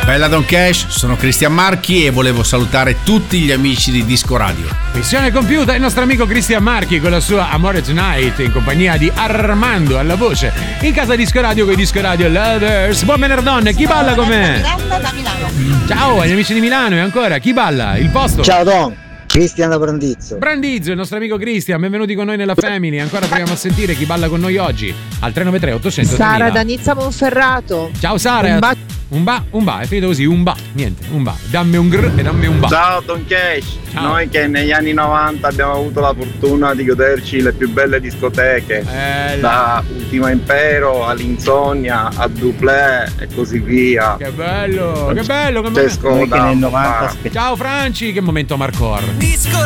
Bella Don Cash, sono Cristian Marchi e volevo salutare tutti gli amici di Disco Radio. Missione compiuta, il nostro amico Cristian Marchi con la sua Amore Tonight in compagnia di Armando alla voce in casa Disco Radio con i Disco Radio Lovers. Buon venerdì, chi balla con me? Da Milano. Ciao agli amici di Milano e ancora chi balla? Il posto? Ciao Don, Cristian da Brandizzo. Brandizzo, il nostro amico Cristian, benvenuti con noi nella Family. Ancora proviamo a sentire chi balla con noi oggi al 393 800 Sara 3000. da Nizza Monferrato. Ciao Sara. Un ba, è finito così, niente, un ba. Dammi un gr e dammi un ba. Ciao Don Cash, Ciao. Noi che negli anni 90 abbiamo avuto la fortuna di goderci le più belle discoteche, da Ultima Impero all'Insonnia a Duplé e così via. Che bello, che Francesco Noi che da nel 90 Ciao Franci, che momento Marcor. Disco